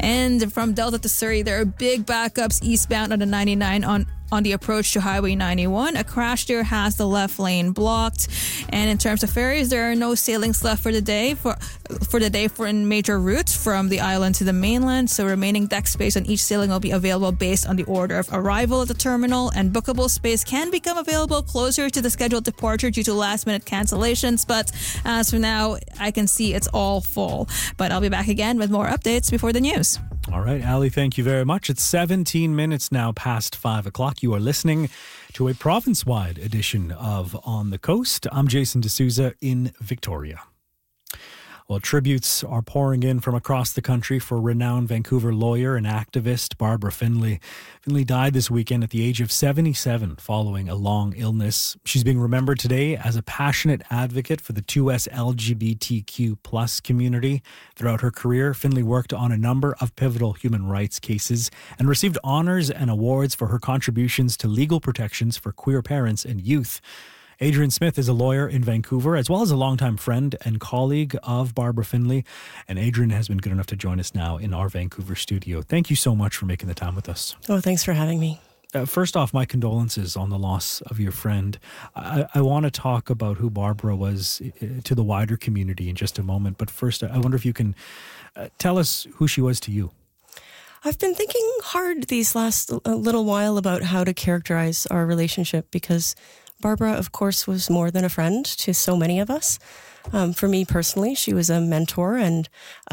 And from Delta to Surrey, there are big backups eastbound on the 99 on the approach to Highway 91. A crash there has the left lane blocked. And in terms of ferries, there are no sailings left for the day for major routes from the island to the mainland. So remaining deck space on each sailing will be available based on the order of arrival at the terminal, and bookable space can become available closer to the scheduled departure due to last-minute cancellations. But as for now, I can see it's all full. But I'll be back again with more updates before the news. All right, Ali, thank you very much. It's 17 minutes now past 5 o'clock. You are listening to a province-wide edition of On the Coast. I'm Jason D'Souza in Victoria. Well, tributes are pouring in from across the country for renowned Vancouver lawyer and activist Barbara Findlay. Findlay died this weekend at the age of 77 following a long illness. She's being remembered today as a passionate advocate for the 2S LGBTQ plus community. Throughout her career, Findlay worked on a number of pivotal human rights cases and received honors and awards for her contributions to legal protections for queer parents and youth. Adrian Smith is a lawyer in Vancouver, as well as a longtime friend and colleague of Barbara Findlay. And Adrian has been good enough to join us now in our Vancouver studio. Thank you so much for making the time with us. Oh, thanks for having me. First off, my condolences on the loss of your friend. I want to talk about who Barbara was to the wider community in just a moment. But first, I wonder if you can tell us who she was to you. I've been thinking hard these last little while about how to characterize our relationship, because Barbara, of course, was more than a friend to so many of us. For me personally, she was a mentor and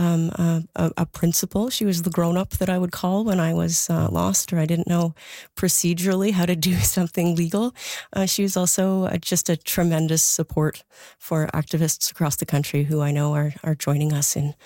a principal. She was the grown-up that I would call when I was lost or I didn't know procedurally how to do something legal. She was also just a tremendous support for activists across the country who I know are joining us in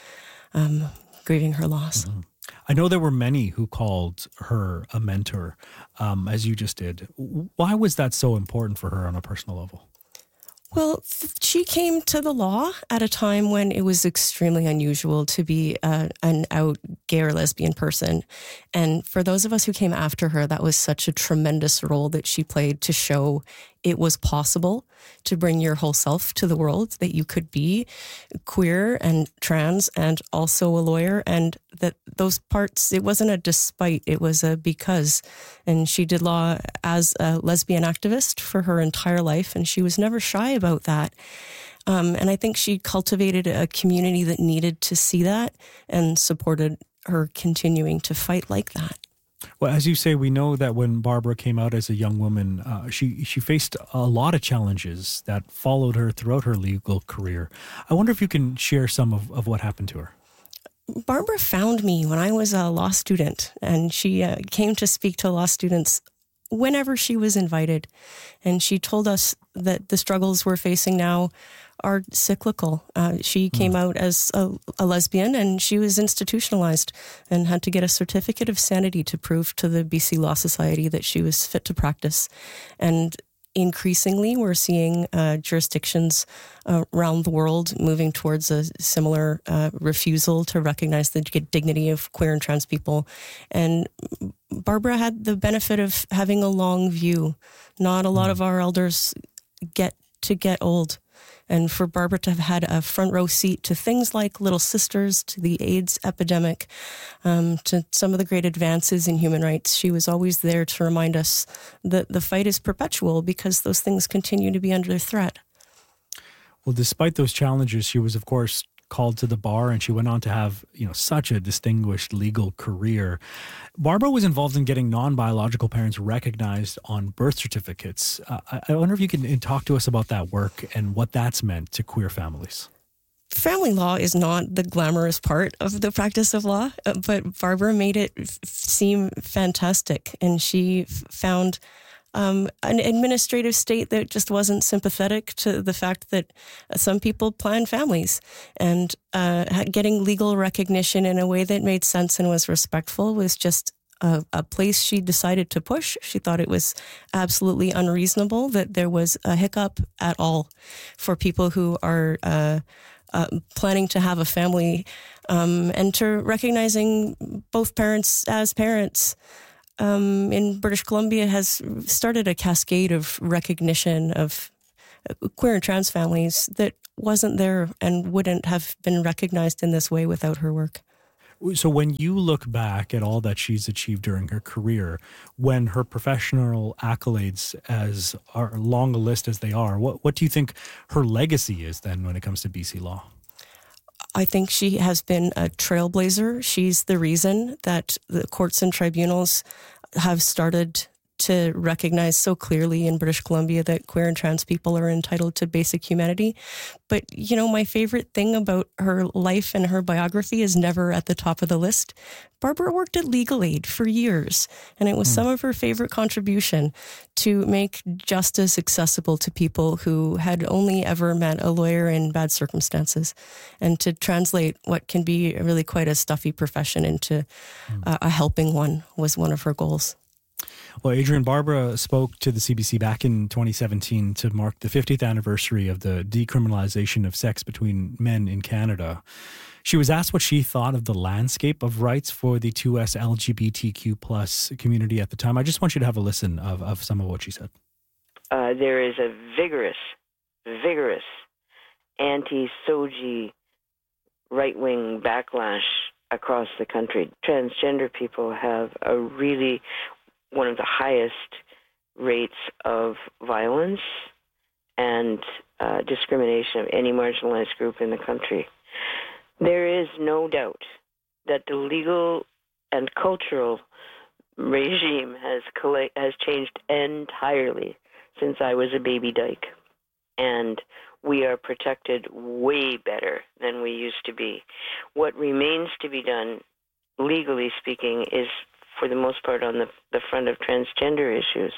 grieving her loss. Mm-hmm. I know there were many who called her a mentor, as you just did. Why was that so important for her on a personal level? Well, she came to the law at a time when it was extremely unusual to be an out gay or lesbian person. And for those of us who came after her, that was such a tremendous role that she played to show it was possible to bring your whole self to the world, that you could be queer and trans and also a lawyer, and that those parts, it wasn't a despite, it was a because. And she did law as a lesbian activist for her entire life, and she was never shy about that. And I think she cultivated a community that needed to see that and supported her continuing to fight like that. Well, as you say, we know that when Barbara came out as a young woman, she faced a lot of challenges that followed her throughout her legal career. I wonder if you can share some of what happened to her. Barbara found me when I was a law student, and she came to speak to law students whenever she was invited. And she told us that the struggles we're facing now are cyclical. She came out as a lesbian, and she was institutionalized and had to get a certificate of sanity to prove to the BC Law Society that she was fit to practice. And increasingly, we're seeing jurisdictions around the world moving towards a similar refusal to recognize the dignity of queer and trans people. And Barbara had the benefit of having a long view. Not a lot of our elders get old. And for Barbara to have had a front row seat to things like Little Sisters, to the AIDS epidemic, to some of the great advances in human rights, she was always there to remind us that the fight is perpetual because those things continue to be under threat. Well, despite those challenges, she was, of course, called to the bar, and she went on to have, such a distinguished legal career. Barbara was involved in getting non-biological parents recognized on birth certificates. I wonder if you can talk to us about that work and what that's meant to queer families. Family law is not the glamorous part of the practice of law, but Barbara made it seem fantastic, and she found an administrative state that just wasn't sympathetic to the fact that some people plan families, and getting legal recognition in a way that made sense and was respectful was just a place she decided to push. She thought it was absolutely unreasonable that there was a hiccup at all for people who are planning to have a family, and to recognizing both parents as parents. In British Columbia has started a cascade of recognition of queer and trans families that wasn't there and wouldn't have been recognized in this way without her work. So when you look back at all that she's achieved during her career, when her professional accolades as are long a list as they are, what do you think her legacy is then when it comes to BC law? I think she has been a trailblazer. She's the reason that the courts and tribunals have started to recognize so clearly in British Columbia that queer and trans people are entitled to basic humanity. But, you know, my favorite thing about her life and her biography is never at the top of the list. Barbara worked at Legal Aid for years, and it was some of her favorite contribution to make justice accessible to people who had only ever met a lawyer in bad circumstances, and to translate what can be really quite a stuffy profession into a helping one was one of her goals. Well, Adrienne, Barbara spoke to the CBC back in 2017 to mark the 50th anniversary of the decriminalization of sex between men in Canada. She was asked what she thought of the landscape of rights for the 2S LGBTQ plus community at the time. I just want you to have a listen of some of what she said. There is a vigorous anti-SOGI right-wing backlash across the country. Transgender people have one of the highest rates of violence and discrimination of any marginalized group in the country. There is no doubt that the legal and cultural regime has changed entirely since I was a baby dyke, and we are protected way better than we used to be. What remains to be done, legally speaking, is for the most part on the front of transgender issues.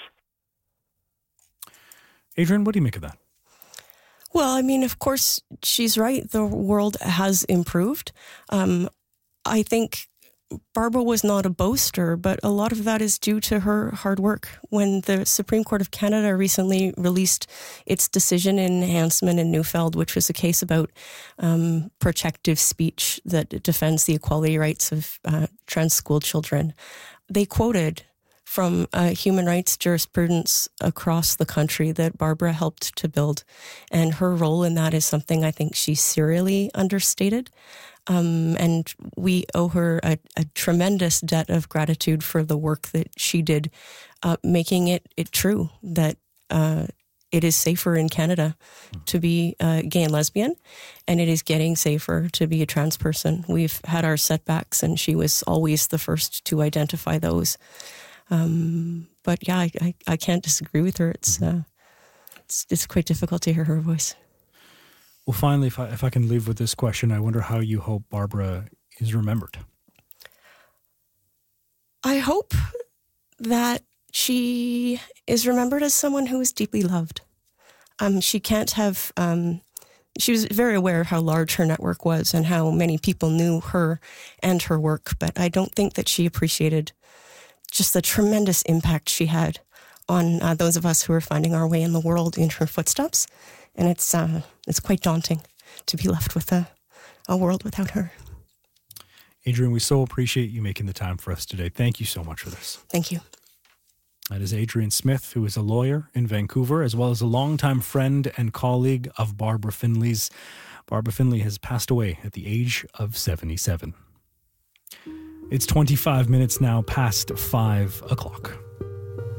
Adrienne, what do you make of that? Well, I mean, of course, she's right. The world has improved. I think Barbara was not a boaster, but a lot of that is due to her hard work. When the Supreme Court of Canada recently released its decision in Hansman and Neufeld, which was a case about protective speech that defends the equality rights of trans school children, they quoted from human rights jurisprudence across the country that Barbara helped to build. And her role in that is something I think she serially understated. And we owe her a tremendous debt of gratitude for the work that she did, making it true that it is safer in Canada to be gay and lesbian, and it is getting safer to be a trans person. We've had our setbacks, and she was always the first to identify those. But yeah, I can't disagree with her. It's quite difficult to hear her voice. Well, finally, if I can leave with this question, I wonder how you hope Barbara is remembered. I hope that she is remembered as someone who is deeply loved. She was very aware of how large her network was and how many people knew her and her work, but I don't think that she appreciated just the tremendous impact she had on those of us who are finding our way in the world in her footsteps. And it's quite daunting to be left with a world without her. Adrienne, we so appreciate you making the time for us today. Thank you so much for this. Thank you. That is Adrienne Smith, who is a lawyer in Vancouver, as well as a longtime friend and colleague of Barbara Finley's. Barbara Finley has passed away at the age of 77. It's 25 minutes now past 5 o'clock.